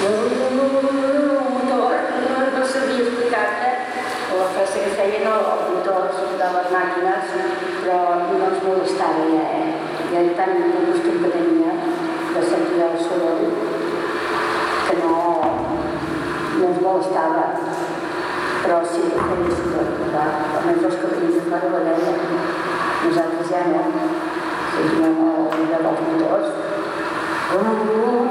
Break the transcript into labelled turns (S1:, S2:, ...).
S1: motor, no sabia explicar-te la festa que feien els motors de les màquines, però no ens molestava ja, ja tant de costum que tenia de sentir el soroll que no ens molestava, però sí que feia soroll, clar, almenys els que venien de fora la veia, nosaltres ja no, sentíem el ruïdo dels motors.